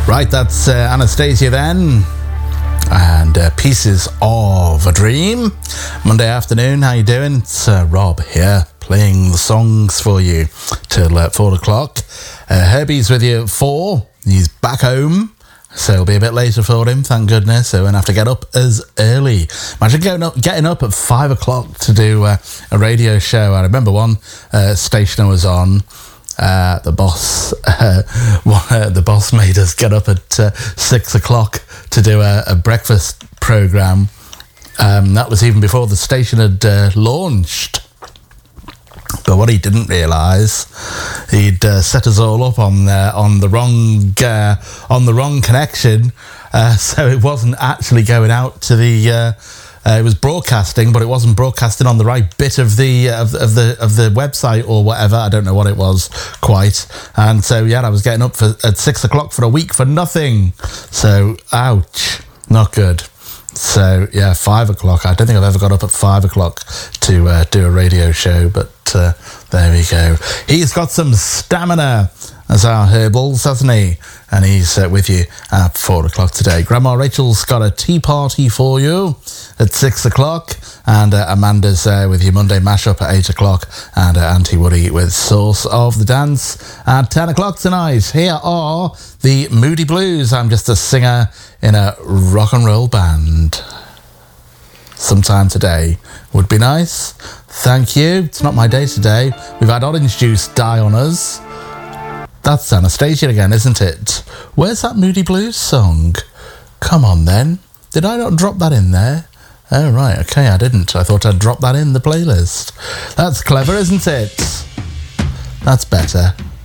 Right, that's Anastasia then, and Pieces of a Dream. Monday afternoon, how you doing? It's Rob here, playing the songs for you till 4 o'clock. Herbie's with you at 4. He's back home, so it'll be a bit later for him, thank goodness, so I won't have to get up as early. Imagine getting up at 5 o'clock to do a radio show. I remember one station I was on, the boss made us get up at 6 o'clock to do a breakfast programme. That was even before the station had launched. But what he didn't realise, he'd set us all up on the wrong connection, so it wasn't actually going out to the. It was broadcasting, but it wasn't broadcasting on the right bit of the website or whatever. I don't know what it was quite. And so yeah, I was getting up at 6 o'clock for a week for nothing. So ouch, not good. So yeah, 5 o'clock. I don't think I've ever got up at 5 o'clock to do a radio show, but there we go. He's got some stamina as our Herbals, hasn't he? And he's with you at 4 o'clock today. Grandma Rachel's got a tea party for you at 6 o'clock, and Amanda's with you Monday mashup at 8 o'clock, and Auntie Woody with Source of the Dance at 10 o'clock tonight. Here are the Moody Blues. I'm just a singer in a rock and roll band. Sometime today would be nice. Thank you. It's not my day today. We've had orange juice die on us. That's Anastasia again, isn't it? Where's that Moody Blues song? Come on then. Did I not drop that in there? Oh right, okay, I didn't. I thought I'd drop that in the playlist. That's clever, isn't it? That's better.